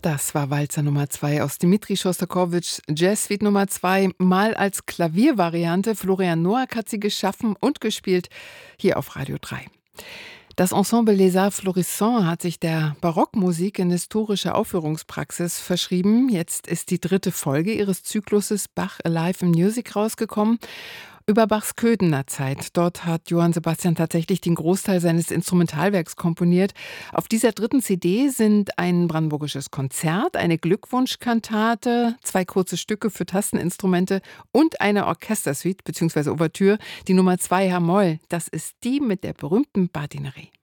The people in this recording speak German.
Das war Walzer Nummer 2 aus Dmitri Schostakowitschs Jazz Suite Nummer 2, mal als Klaviervariante. Florian Noack hat sie geschaffen und gespielt, hier auf Radio 3. Das Ensemble Les Arts Florissants hat sich der Barockmusik in historischer Aufführungspraxis verschrieben. Jetzt ist die 3. Folge ihres Zykluses Bach Alive in Music rausgekommen. Über Bachs Köthener Zeit. Dort hat Johann Sebastian tatsächlich den Großteil seines Instrumentalwerks komponiert. Auf dieser 3. CD sind ein brandenburgisches Konzert, eine Glückwunschkantate, 2 kurze Stücke für Tasteninstrumente und eine Orchestersuite bzw. Ouvertüre, die Nummer 2 H-Moll. Das ist die mit der berühmten Badinerie.